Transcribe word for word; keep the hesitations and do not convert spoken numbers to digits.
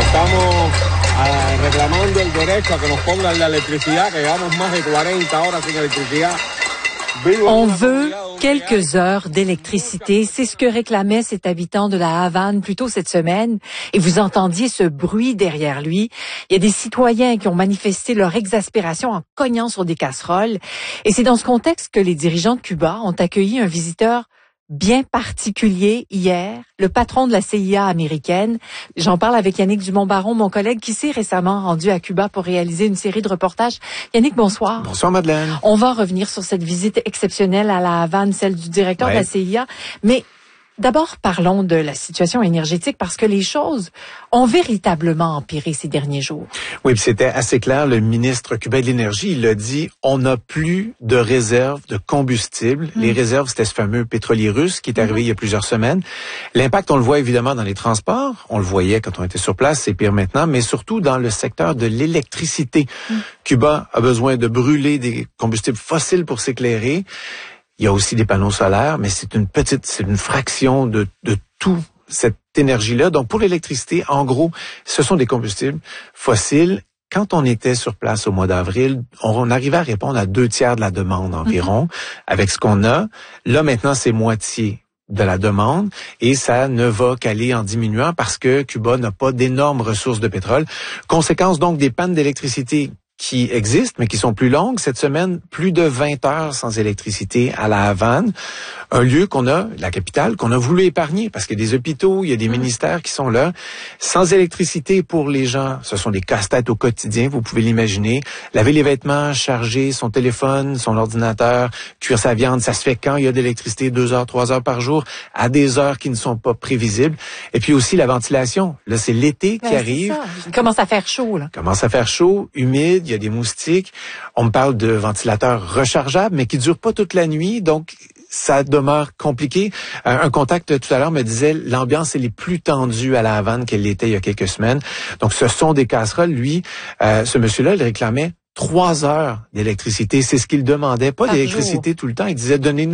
Estamos uh, reclamando el derecho a que nos pongan la electricidad, que llevamos más de cuarenta horas sin electricidad. On veut quelques heures d'électricité. C'est ce que réclamaient cet habitant de la Havane plus tôt cette semaine. Et vous entendiez ce bruit derrière lui. Il y a des citoyens qui ont manifesté leur exaspération en cognant sur des casseroles. Et c'est dans ce contexte que les dirigeants de Cuba ont accueilli un visiteur bien particulier hier, le patron de la C I A américaine. J'en parle avec Yannick Dumont-Baron, mon collègue qui s'est récemment rendu à Cuba pour réaliser une série de reportages. Yannick, bonsoir. Bonsoir, Madeleine. On va revenir sur cette visite exceptionnelle à la Havane, celle du directeur ouais. de la C I A. Mais d'abord, parlons de la situation énergétique parce que les choses ont véritablement empiré ces derniers jours. Oui, puis c'était assez clair. Le ministre cubain de l'Énergie, il a dit, on n'a plus de réserves de combustible. Mmh. Les réserves, c'était ce fameux pétrolier russe qui est arrivé mmh. il y a plusieurs semaines. L'impact, on le voit évidemment dans les transports. On le voyait quand on était sur place, c'est pire maintenant, mais surtout dans le secteur de l'électricité. Mmh. Cuba a besoin de brûler des combustibles fossiles pour s'éclairer. Il y a aussi des panneaux solaires, mais c'est une petite, c'est une fraction de, de tout cette énergie-là. Donc, pour l'électricité, en gros, ce sont des combustibles fossiles. Quand on était sur place au mois d'avril, on arrivait à répondre à deux tiers de la demande environ mm-hmm. avec ce qu'on a. Là, maintenant, c'est moitié de la demande et ça ne va qu'aller en diminuant parce que Cuba n'a pas d'énormes ressources de pétrole. Conséquence donc des pannes d'électricité qui existent, mais qui sont plus longues. Cette semaine, plus de vingt heures sans électricité à la Havane, un lieu qu'on a, la capitale, qu'on a voulu épargner, parce qu'il y a des hôpitaux, il y a des mmh. ministères qui sont là. Sans électricité pour les gens, ce sont des casse-têtes au quotidien, vous pouvez l'imaginer. Laver les vêtements, charger son téléphone, son ordinateur, cuire sa viande, ça se fait quand il y a d'électricité, deux heures, trois heures par jour, à des heures qui ne sont pas prévisibles. Et puis aussi la ventilation. Là, c'est l'été qui ben, arrive. Il commence à faire chaud, là. Il commence à faire chaud, humide, il y a des moustiques. On me parle de ventilateurs rechargeables, mais qui durent pas toute la nuit, donc ça demeure compliqué. Euh, un contact tout à l'heure me disait l'ambiance elle est plus tendue à la Havane qu'elle l'était il y a quelques semaines. Donc ce sont des casseroles. Lui, euh, ce monsieur-là, il réclamait trois heures d'électricité. C'est ce qu'il demandait, pas d'électricité tout le temps. Il disait donnez-nous